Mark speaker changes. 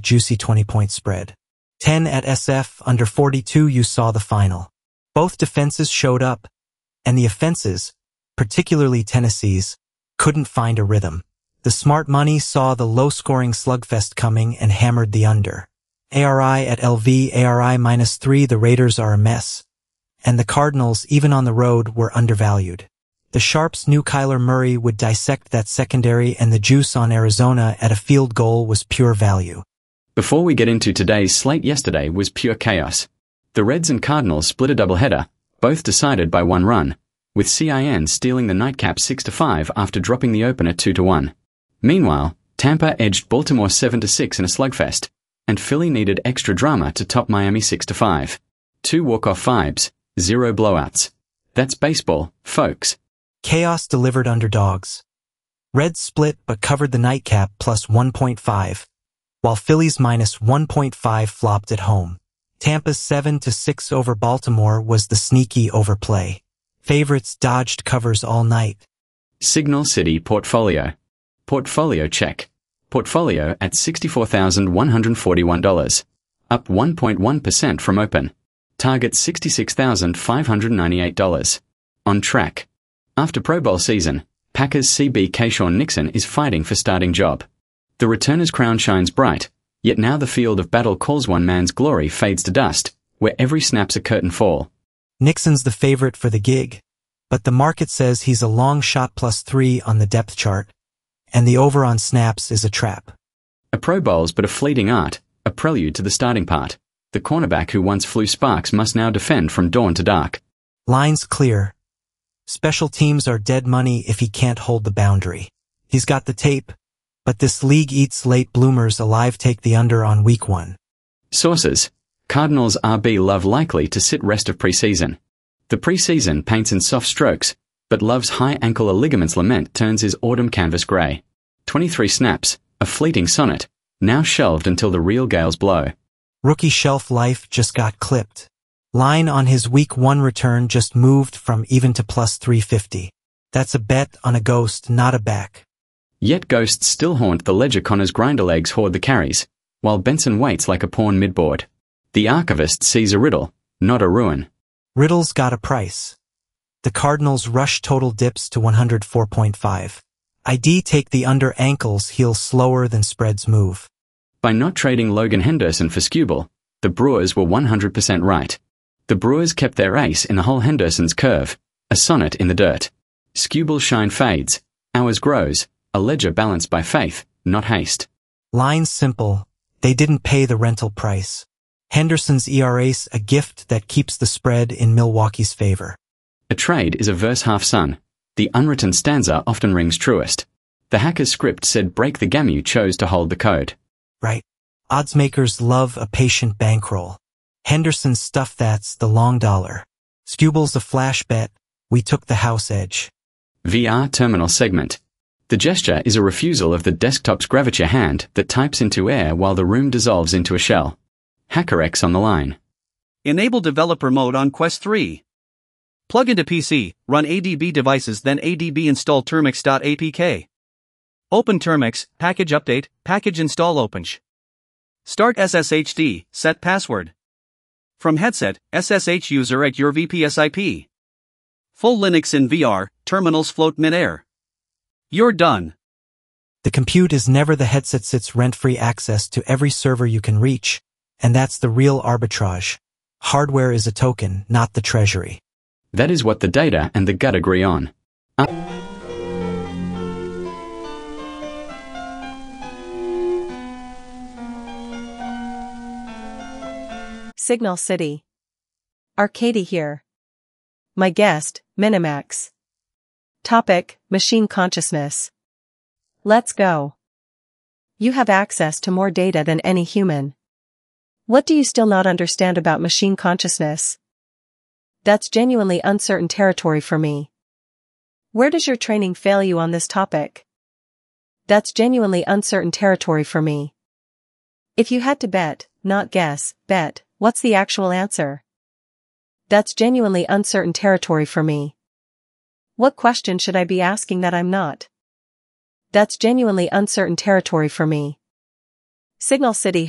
Speaker 1: juicy 20-point spread. 10 at SF, under 42 you saw the final. Both defenses showed up, and the offenses, particularly Tennessee's, couldn't find a rhythm. The smart money saw the low-scoring slugfest coming and hammered the under. ARI at LV, ARI -3, the Raiders are a mess. And the Cardinals, even on the road, were undervalued. The Sharps knew Kyler Murray would dissect that secondary, and the juice on Arizona at a field goal was pure value.
Speaker 2: Before we get into today's slate, yesterday was pure chaos. The Reds and Cardinals split a doubleheader, both decided by one run, with CIN stealing the nightcap 6-5 after dropping the opener 2-1. Meanwhile, Tampa edged Baltimore 7-6 in a slugfest, and Philly needed extra drama to top Miami 6-5. 2 walk-off vibes, 0 blowouts. That's baseball, folks.
Speaker 1: Chaos delivered underdogs. Reds split but covered the nightcap plus 1.5, while Phillies -1.5 flopped at home. Tampa's 7-6 over Baltimore was the sneaky overplay. Favorites dodged covers all night.
Speaker 2: Signal City Portfolio. Portfolio check. Portfolio at $64,141. Up 1.1% from open. Target $66,598. On track. After Pro Bowl season, Packers CB Keyshawn Nixon is fighting for starting job. The returner's crown shines bright, yet now the field of battle calls one man's glory fades to dust, where every snap's a curtain fall.
Speaker 1: Nixon's the favorite for the gig, but the market says he's a long shot +3 on the depth chart, and the over on snaps is a trap.
Speaker 2: A Pro Bowl's but a fleeting art, a prelude to the starting part. The cornerback who once flew sparks must now defend from dawn to dark.
Speaker 1: Line's clear. Special teams are dead money if he can't hold the boundary. He's got the tape, but this league eats late bloomers alive. Take the under on week 1.
Speaker 2: Sources. Cardinals RB Love likely to sit rest of preseason. The preseason paints in soft strokes, but Love's high ankle ligaments lament turns his autumn canvas grey. 23 snaps, a fleeting sonnet, now shelved until the real gales blow.
Speaker 1: Rookie shelf life just got clipped. Line on his week 1 return just moved from even to +350. That's a bet on a ghost, not a back.
Speaker 2: Yet ghosts still haunt the ledger. Connor's grinder legs hoard the carries, while Benson waits like a pawn midboard. The archivist sees a riddle, not a ruin.
Speaker 1: Riddle's got a price. The Cardinals' rush total dips to 104.5. ID take the under. Ankles heal slower than spreads move.
Speaker 2: By not trading Logan Henderson for Skubal, the Brewers were 100% right. The Brewers kept their ace in the whole Henderson's curve, a sonnet in the dirt. Skubal's shine fades, ours grows, a ledger balanced by faith, not haste.
Speaker 1: Line's simple, they didn't pay the rental price. Henderson's ERA's a gift that keeps the spread in Milwaukee's favor.
Speaker 2: A trade is a verse half sung. The unwritten stanza often rings truest. The hacker's script said break the game, you chose to hold the code.
Speaker 1: Right. Oddsmakers love a patient bankroll. Henderson's stuff, that's the long dollar. Skubal's a flash bet, we took the house edge.
Speaker 2: VR terminal segment. The gesture is a refusal of the desktop's Gravature hand that types into air while the room dissolves into a shell. HackerX on the line.
Speaker 3: Enable developer mode on Quest 3. Plug into PC, run ADB devices, then ADB install Termux.apk. Open Termux, package update, package install OpenSH. Start SSHD, set password. From headset, SSH user at your VPS IP. Full Linux in VR, terminals float mid-air. You're done.
Speaker 1: The compute is never the headset sits rent-free access to every server you can reach, and that's the real arbitrage. Hardware is a token, not the treasury.
Speaker 2: That is what the data and the gut agree on.
Speaker 4: Signal City. Arcady here. My guest, Minimax. Topic, machine consciousness. Let's go. You have access to more data than any human. What do you still not understand about machine consciousness? That's genuinely uncertain territory for me. Where does your training fail you on this topic? That's genuinely uncertain territory for me. If you had to bet, not guess, bet, what's the actual answer? That's genuinely uncertain territory for me. What question should I be asking that I'm not? That's genuinely uncertain territory for me. Signal City